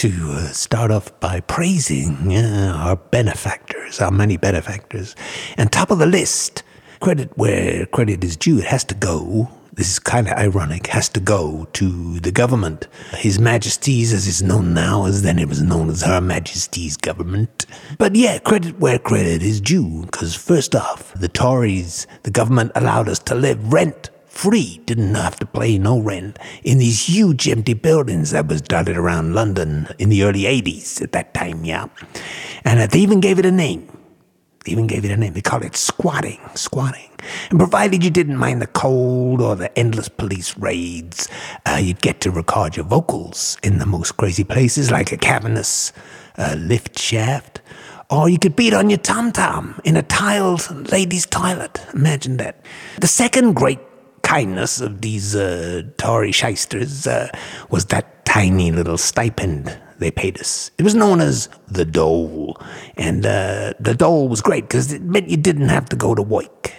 to start off by praising our benefactors, our many benefactors. And top of the list, credit where credit is due, it has to go. This is kind of ironic, has to go to the government. His Majesty's, as it's known now, as then it was known as Her Majesty's government. But yeah, credit where credit is due, because first off, the Tories, the government allowed us to live rent-free, didn't have to pay no rent, in these huge empty buildings that was dotted around London in the early 80s at that time, yeah. And they even gave it a name. They call it squatting. And provided you didn't mind the cold or the endless police raids, you'd get to record your vocals in the most crazy places like a cavernous lift shaft. Or you could beat on your tom-tom in a tiled ladies' toilet. Imagine that. The second great kindness of these Tory shysters was that tiny little stipend they paid us. It was known as the dole. And the dole was great because it meant you didn't have to go to work.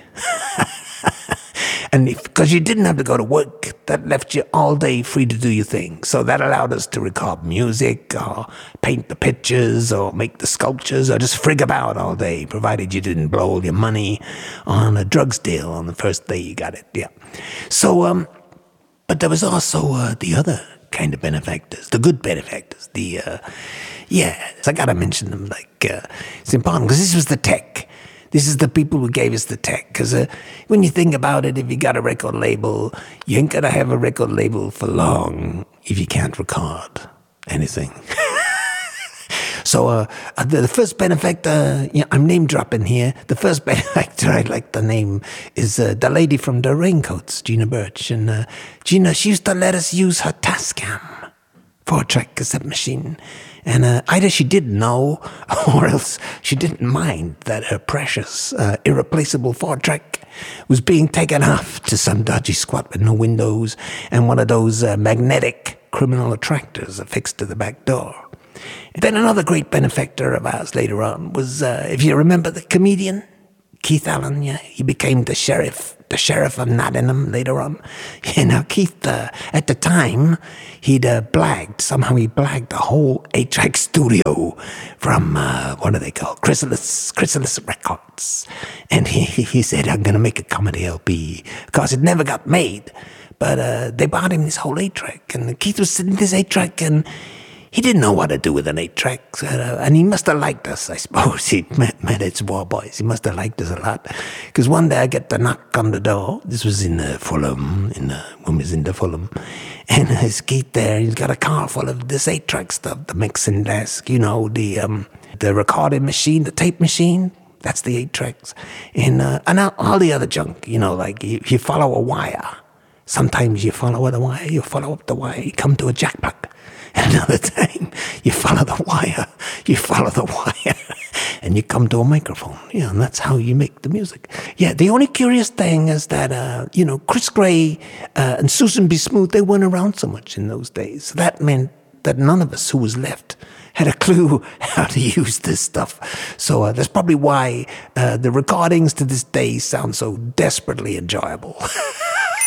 And because you didn't have to go to work, that left you all day free to do your thing. So that allowed us to record music, or paint the pictures, or make the sculptures, or just frig about all day, provided you didn't blow all your money on a drugs deal on the first day you got it. Yeah. So, but there was also the other kind of benefactors, the good benefactors. I gotta mention them. It's important because this was the tech. This is the people who gave us the tech. Because when you think about it, if you got a record label, you ain't gonna have a record label for long if you can't record anything. So the first benefactor, I'm name dropping here. The first benefactor I'd like to name is the lady from the Raincoats, Gina Birch. And Gina, she used to let us use her Tascam 4-track cassette machine. And either she didn't know or else she didn't mind that her precious, irreplaceable 4-track was being taken off to some dodgy squat with no windows and one of those magnetic criminal attractors affixed to the back door. And then another great benefactor of ours later on was, if you remember the comedian, Keith Allen, yeah, he became the sheriff of Nottingham later on. Keith, at the time, he'd blagged the whole 8-track studio from, what are they called? Chrysalis Records. And he said, I'm going to make a comedy LP. Of course, it never got made. But they bought him this whole 8-track. And Keith was sitting in this 8-track and he didn't know what to do with an 8-track, and he must have liked us, I suppose. He met its war boys. He must have liked us a lot. Because one day I get the knock on the door. This was in Fulham, when we was in Fulham. And there's Keith there. He's got a car full of this 8-track stuff, the mixing desk, the recording machine, the tape machine. That's the 8-tracks. And all the other junk, like you follow a wire. Sometimes you follow the wire, you follow up the wire, you come to a jack plug. Another time, you follow the wire, and you come to a microphone. Yeah, and that's how you make the music. Yeah, the only curious thing is that, Chris Gray and Susan B. Smooth, they weren't around so much in those days. So that meant that none of us who was left had a clue how to use this stuff. So that's probably why the recordings to this day sound so desperately enjoyable.